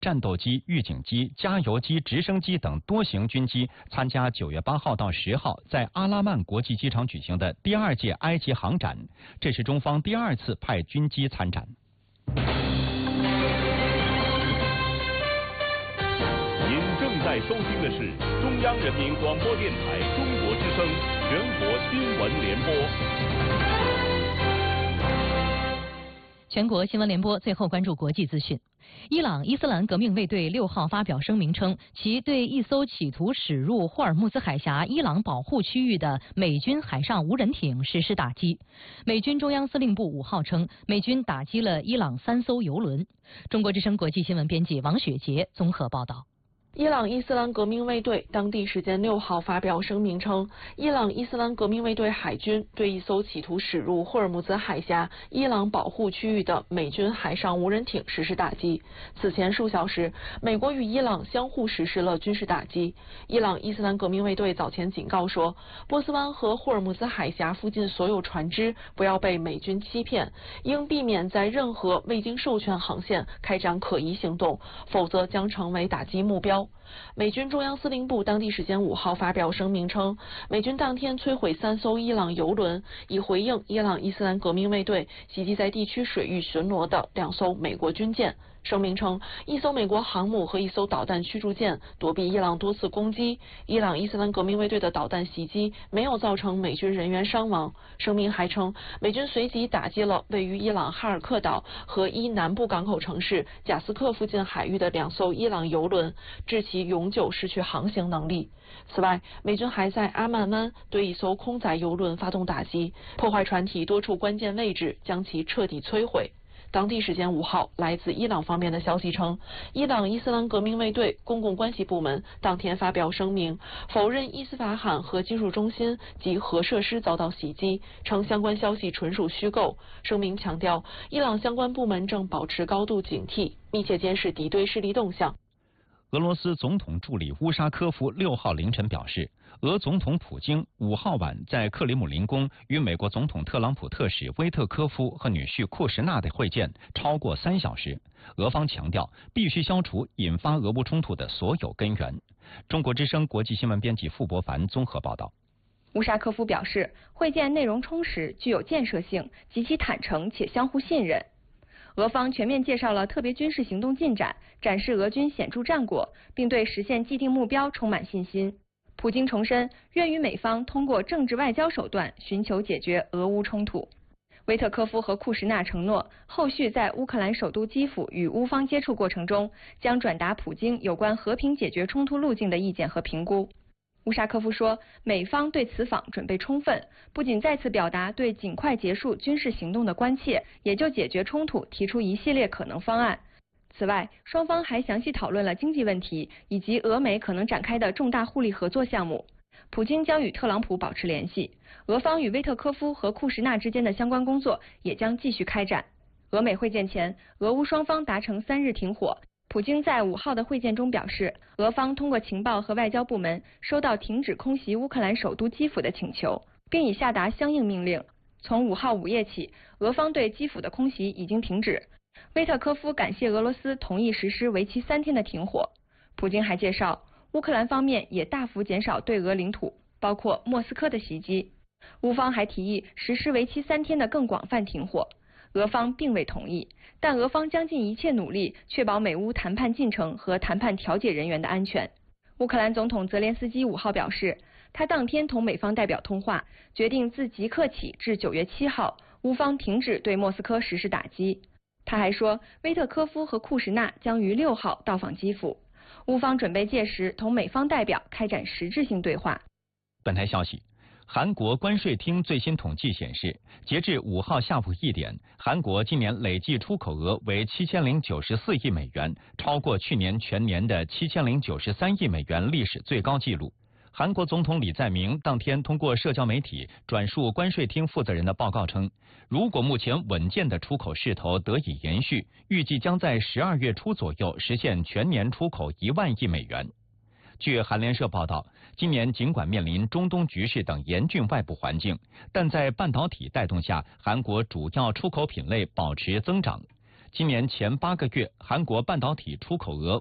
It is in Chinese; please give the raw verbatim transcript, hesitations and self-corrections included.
战斗机、预警机、加油机、直升机等多型军机参加九月八号到十号在阿拉曼国际机场举行的第二届埃及航展，这是中方第二次派军机参展。 您正在收听的是中央人民广播电台中国之声全国新闻联播。 全国新闻联播最后关注国际资讯。伊朗伊斯兰革命卫队六号发表声明称，其对一艘企图驶入霍尔木兹海峡伊朗保护区域的美军海上无人艇实施打击。美军中央司令部五号称，美军打击了伊朗三艘油轮。中国之声国际新闻编辑王雪杰综合报道。 伊朗伊斯兰革命卫队当地时间六号发表声明称，伊朗伊斯兰革命卫队海军对一艘企图驶入霍尔木兹海峡伊朗保护区域的美军海上无人艇实施打击。此前数小时，美国与伊朗相互实施了军事打击。伊朗伊斯兰革命卫队早前警告说，波斯湾和霍尔木兹海峡附近所有船只不要被美军欺骗，应避免在任何未经授权航线开展可疑行动，否则将成为打击目标。美军中央司令部当地时间五号发表声明称，美军当天摧毁三艘伊朗油轮，以回应伊朗伊斯兰革命卫队袭击在地区水域巡逻的两艘美国军舰。声明称，一艘美国航母和一艘导弹驱逐舰躲避伊朗多次攻击，伊朗伊斯兰革命卫队的导弹袭击没有造成美军人员伤亡。声明还称，美军随即打击了位于伊朗哈尔克岛和伊南部港口城市贾斯克附近海域的两艘伊朗油轮，致其永久失去航行能力。此外，美军还在阿曼湾对一艘空载油轮发动打击，破坏船体多处关键位置，将其彻底摧毁。当地时间五号，来自伊朗方面的消息称，伊朗伊斯兰革命卫队公共关系部门当天发表声明，否认伊斯法罕核技术中心及核设施遭到袭击，称相关消息纯属虚构。声明强调，伊朗相关部门正保持高度警惕，密切监视敌对势力动向。 俄罗斯总统助理乌沙科夫六号凌晨表示，俄总统普京五号晚在克里姆林宫与美国总统特朗普特使威特科夫和女婿库什纳的会见超过三小时。俄方强调，必须消除引发俄乌冲突的所有根源。中国之声国际新闻编辑傅博凡综合报道。 乌沙科夫表示，会见内容充实，具有建设性，极其坦诚且相互信任。俄方全面介绍了特别军事行动进展，展示俄军显著战果，并对实现既定目标充满信心。普京重申，愿与美方通过政治外交手段寻求解决俄乌冲突。维特科夫和库什纳承诺，后续在乌克兰首都基辅与乌方接触过程中，将转达普京有关和平解决冲突路径的意见和评估。乌沙科夫说，美方对此访准备充分，不仅再次表达对尽快结束军事行动的关切，也就解决冲突提出一系列可能方案。此外，双方还详细讨论了经济问题以及俄美可能展开的重大互利合作项目。普京将与特朗普保持联系，俄方与威特科夫和库什纳之间的相关工作也将继续开展。俄美会见前，俄乌双方达成三日停火。普京在五号的会见中表示，俄方通过情报和外交部门收到停止空袭乌克兰首都基辅的请求，并已下达相应命令。从五号午夜起，俄方对基辅的空袭已经停止。威特科夫感谢俄罗斯同意实施为期三天的停火。普京还介绍，乌克兰方面也大幅减少对俄领土，包括莫斯科的袭击。乌方还提议实施为期三天的更广泛停火。俄方并未同意，但俄方将尽一切努力确保美乌谈判进程和谈判调解人员的安全。乌克兰总统泽连斯基五号表示，他当天同美方代表通话，决定自即刻起至九月七号，乌方停止对莫斯科实施打击。他还说，威特科夫和库什纳将于六号到访基辅，乌方准备届时同美方代表开展实质性对话。 本台消息，韩国关税厅最新统计显示，截至五号下午一点，韩国今年累计出口额为七千零九十四亿美元，超过去年全年的七千零九十三亿美元历史最高纪录。韩国总统李在明当天通过社交媒体转述关税厅负责人的报告称，如果目前稳健的出口势头得以延续，预计将在十二月初左右实现全年出口一万亿美元。据韩联社报道，今年尽管面临中东局势等严峻外部环境，但在半导体带动下，韩国主要出口品类保持增长。 今年前八个月，韩国半导体出口额